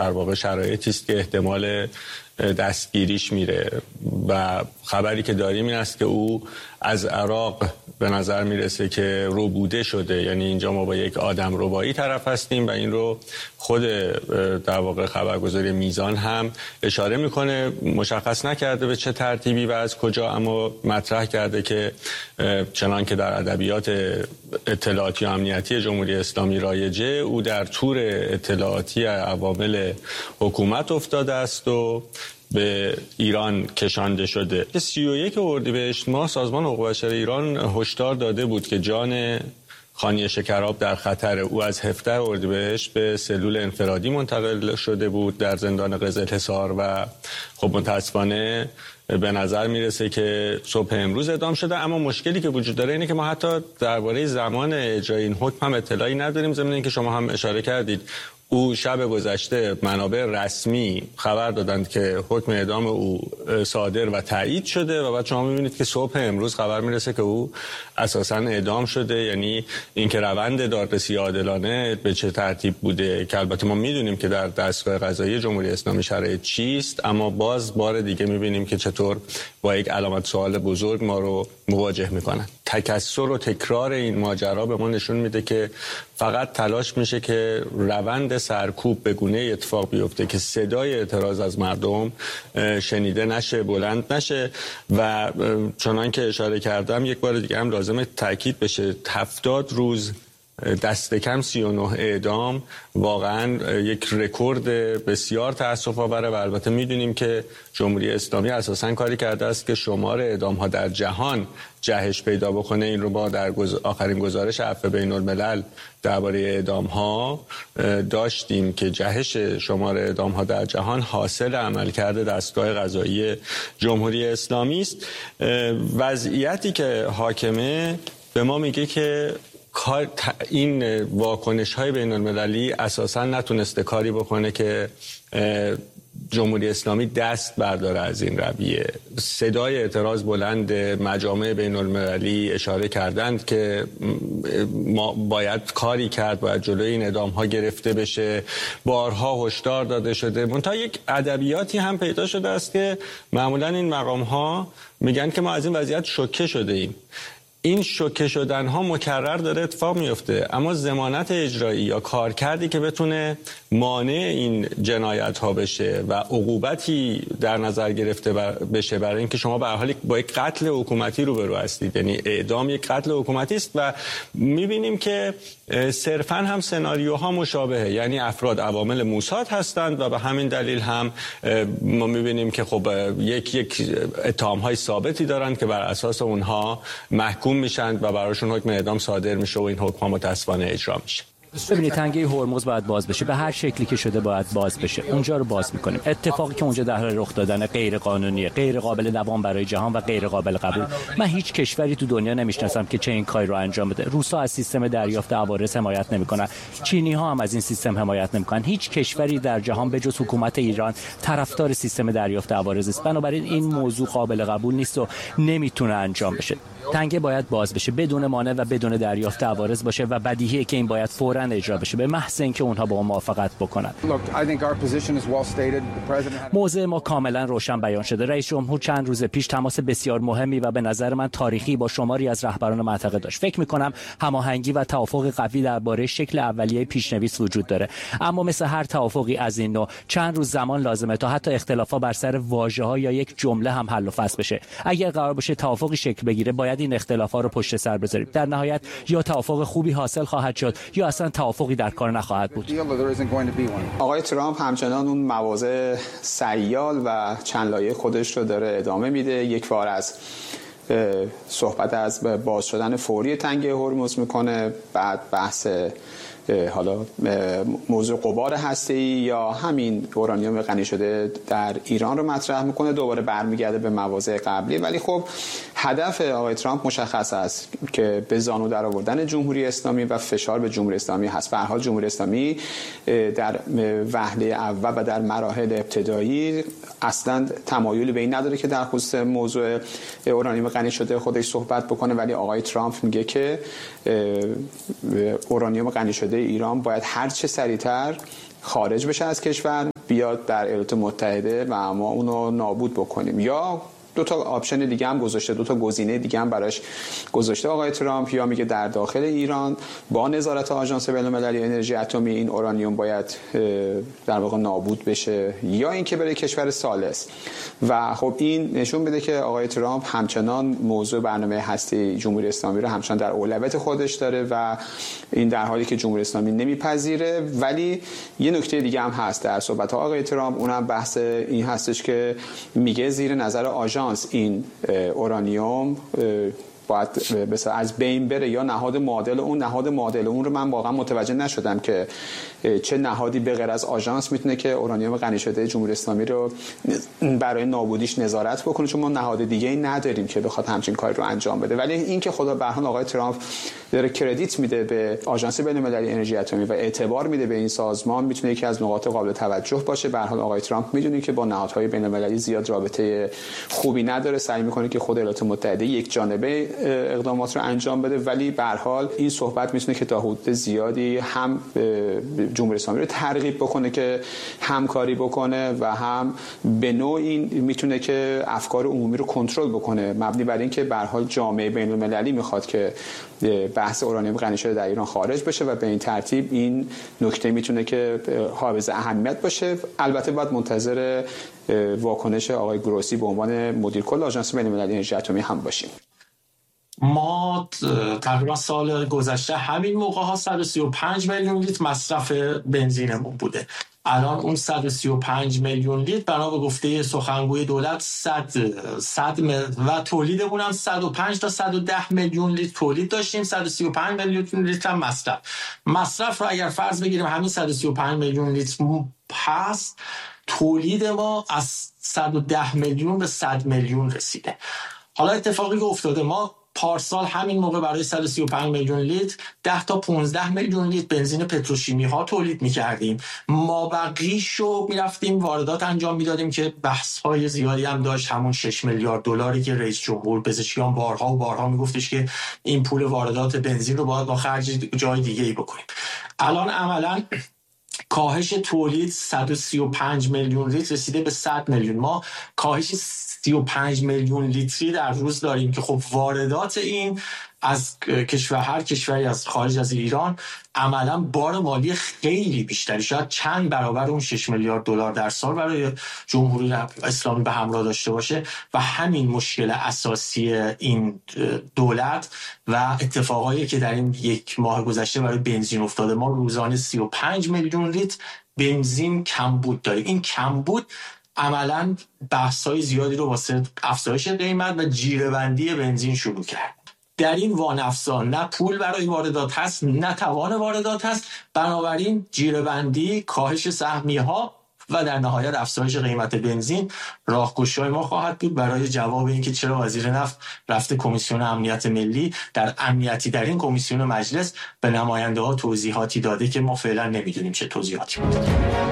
در واقع شرایطی است که احتمال دستگیریش میره و خبری که داریم این است که او از عراق به نظر میرسه که ربوده شده، یعنی اینجا ما با یک آدم ربایی طرف هستیم و این رو خود در واقع خبرگزاری میزان هم اشاره میکنه. مشخص نکرده به چه ترتیبی و از کجا، اما مطرح کرده که چنان که در ادبیات اطلاعاتی و امنیتی جمهوری اسلامی رایجه، او در تور اطلاعاتی عوامل حکومت افتاده است و به ایران کشانده شده. 31 اردیبهشت ماه سازمان حقوق بشر ایران هشدار داده بود که جان خانی شکراب در خطر. او از 17 اردیبهشت به سلول انفرادی منتقل شده بود در زندان قزل حصار و خب متاسفانه به نظر میرسه که صبح امروز اعدام شده. اما مشکلی که وجود داره اینه که ما حتی درباره زمان اجرای این حکم هم اطلاعی نداریم، ضمن اینکه شما هم اشاره کردید او شب گذشته منابع رسمی خبر دادند که حکم اعدام او صادر و تایید شده و بعد شما می‌بینید که صبح امروز خبر میرسه که او اساساً اعدام شده. یعنی اینکه روند دادرسی عادلانه به چه ترتیب بوده که البته ما میدونیم که در دستگاه قضایی جمهوری اسلامی شرایط چیست، اما باز بار دیگه می‌بینیم که چطور با یک علامت سوال بزرگ ما رو مواجه می‌کنن. تکثر و تکرار این ماجرا به ما نشون میده که فقط تلاش میشه که روند سرکوب به گونه اتفاق بیفته که صدای اعتراض از مردم شنیده نشه، بلند نشه و چنان که اشاره کردم یک بار دیگه هم لازمه تاکید بشه 70 روز دست کم 39 اعدام واقعا یک رکورد بسیار تأسف‌آوره و البته میدونیم که جمهوری اسلامی اساساً کاری کرده است که شمار اعدام ها در جهان جهش پیدا بکنه. این رو با در آخرین گزارش عفو بین الملل درباره اعدام ها داشتیم که جهش شمار اعدام ها در جهان حاصل عملکرد دستگاه قضایی جمهوری اسلامی است. وضعیتی که حاکمه به ما میگه که این واکنش های بین المللی اساساً نتونسته کاری بکنه که جمهوری اسلامی دست برداره از این رویه. صدای اعتراض بلند، مجامع بین المللی اشاره کردند که ما باید کاری کرد، باید جلوی این اعدام ها گرفته بشه، بارها هشدار داده شده. منتها یک ادبیاتی هم پیدا شده است که معمولاً این مقام ها میگن که ما از این وضعیت شوکه شده ایم. این شوکه شدن ها مکرر داره اتفاق میفته، اما ضمانت اجرایی یا کارکردی که بتونه مانع این جنایت ها بشه و عقوبتی در نظر گرفته بشه برای اینکه شما به هر حال با یک قتل حکومتی روبرو هستید، یعنی اعدام یک قتل حکومتی است و میبینیم که صرفاً هم سناریوها مشابهه، یعنی افراد عوامل موساد هستند و به همین دلیل هم ما میبینیم که خب یک اتهام‌های ثابتی دارند که بر اساس اونها محکوم میشن و براشون حکم اعدام صادر میشه و این حکم متاسفانه اجرا میشه. ببینید تنگه هرمز باید باز بشه، به هر شکلی که شده باید باز بشه. اونجا رو باز میکنیم. اتفاقی که اونجا در حال رخ دادن غیر قانونیه، غیر قابل دوام برای جهان و غیر قابل قبول. من هیچ کشوری تو دنیا نمیشناسم که چه این کاری رو انجام بده. روس‌ها از سیستم دریافت عوارض حمایت نمیکنن، چینی‌ها هم از این سیستم حمایت نمیکنن. هیچ کشوری در جهان به جز حکومت ایران طرفدار سیستم دریافت عوارض است. بنابراین این موضوع قابل قبول نیست و نمیتونه انجام بشه. تنگه باید باز بشه بدون مانع و بدون دریافت عوارض باشه و بدیهیه که این باید فوراً اجرا بشه به محض اینکه اونها با موافقت بکنن. موضع ما کاملا روشن بیان شده. رئیس جمهور چند روز پیش تماس بسیار مهمی و به نظر من تاریخی با شماری از رهبران منطقه داشت. فکر می‌کنم هماهنگی و توافق قوی درباره شکل اولیه پیشنویس وجود داره، اما مثل هر توافقی از این نوع چند روز زمان لازمه تا حتی اختلافات بر سر واژه‌ها یا یک جمله هم حل و فصل بشه. اگر قرار باشه توافقی شکل بگیره باید این اختلافات رو پشت سر بذاریم. در نهایت یا توافق خوبی حاصل خواهد شد یا اصلا توافقی در کار نخواهد بود. آقای ترامپ همچنان اون مواضع سیال و چند لایه خودش رو داره ادامه میده. یک بار از صحبت از باز شدن فوری تنگه هرمز میکنه، بعد بحث حالا موضوع غبار هسته‌ای یا همین اورانیوم غنی شده در ایران رو مطرح میکنه، دوباره برمیگرده به مواضع قبلی. ولی خب هدف آقای ترامپ مشخص است که به زانو در آوردن جمهوری اسلامی و فشار به جمهوری اسلامی هست. به هر حال جمهوری اسلامی در وهله اول و در مراحل ابتدایی اصلا تمایلی به این نداره که در خصوص موضوع اورانیوم غنی شده خودش صحبت بکنه، ولی آقای ترامپ میگه که اورانیوم غنی شده ایران باید هر چه سریعتر خارج بشه از کشور بیاد در ایالات متحده و ما اونو نابود بکنیم. یا دو تا آپشن دیگه هم گذاشته، دو تا گزینه دیگه هم براش گذاشته آقای ترامپ. یا میگه در داخل ایران با نظارت آژانس بین‌المللی انرژی اتمی این اورانیوم باید در واقع نابود بشه، یا اینکه بره کشور ثالث. و خب این نشون میده که آقای ترامپ همچنان موضوع برنامه هسته جمهوری اسلامی رو همچنان در اولویت خودش داره و این در حالی که جمهوری اسلامی نمیپذیره. ولی یه نکته دیگه هم هست در صحبت آقای ترامپ، اونم بحث این هستش که میگه زیر نظر آژانس این اورانیوم باید از بین بره یا نهاد معادل اون رو من واقعا متوجه نشدم که چه نهادی به غیر از آژانس میتونه که اورانیوم غنی شده جمهوری اسلامی رو برای نابودیش نظارت بکنه، چون ما نهاد دیگه ای نداریم که بخواد همچین کاری رو انجام بده. ولی این که خدا به حال آقای ترامپ داره کردیت میده به آژانس بین‌المللی انرژی اتمی و اعتبار میده به این سازمان، میتونه یکی از نقاط قابل توجه باشه. به هر حال آقای ترامپ میدونه که با نهادهای بین‌المللی زیاد رابطه خوبی نداره، سعی میکنه که خود ایالات متحده یک جانبه اقدامات رو انجام بده. ولی به هر حال این صحبت میتونه که تا حدود زیادی هم جمهوری اسلامی رو ترغیب بکنه که همکاری بکنه و هم به نوعی میتونه که افکار عمومی رو کنترل بکنه، مبنی بر این که به هر حال جامعه بین‌المللی میخواد که بحث اورانیوم غنی شده در ایران خارج بشه و به این ترتیب این نکته میتونه که حائز اهمیت باشه. البته باید منتظر واکنش آقای گروسی به عنوان مدیر کل آژانس بین‌المللی انرژی اتمی هم باشیم. ما تقریبا سال گذشته همین موقع ها 135 میلیون لیتر مصرف بنزینمون بوده. الان اون 135 میلیون لیتر بنا به گفته سخنگوی دولت 100 و تولیدمون هم 105 تا 110 میلیون لیتر تولید داشتیم، 135 میلیون لیتر هم مصرف رو اگر فرض بگیریم همین 135 میلیون لیتر هست، تولید ما از 110 میلیون به 100 میلیون رسیده. حالا اتفاقی که افتاده، ما پارسال همین موقع برای 135 میلیون لیتر 10 تا 15 میلیون لیتر بنزین پتروشیمی ها تولید می‌کردیم. ما بقیشو می‌رفتیم واردات انجام میدادیم که بحث‌های زیادی هم داشت. همون 6 میلیارد دلاری که رئیس جمهور پزشکیان بارها میگفتش که این پول واردات بنزین رو باید با خرج جای دیگه‌ای بکنیم. الان عملاً کاهش تولید 135 میلیون لیتر رسیده به 100 میلیون. ما کاهش 35 میلیون لیتری در روز داریم که خب واردات این از هر کشوری از خارج از ایران عملا بار مالی خیلی بیشتری، شاید چند برابر اون 6 میلیارد دلار در سال برای جمهوری اسلامی به همراه داشته باشه. و همین مشکل اساسی این دولت و اتفاقایی که در این یک ماه گذشته برای بنزین افتاده، ما روزانه 35 میلیون لیتر بنزین کمبود داریم. این کمبود عملاً بحث‌های زیادی رو واسه افزایش قیمت و جیره‌بندی بنزین شروع کرد. در این وانفسان نه پول برای واردات هست نه توان واردات هست، بنابراین جیره‌بندی، کاهش سهمیه‌ها و در نهایت افزایش قیمت بنزین راهگشای ما خواهد بود برای جواب اینکه چرا وزیر نفت رفته کمیسیون امنیت ملی در این کمیسیون مجلس به نماینده‌ها توضیحاتی داده که ما فعلا نمیدونیم چه توضیحاتی بود.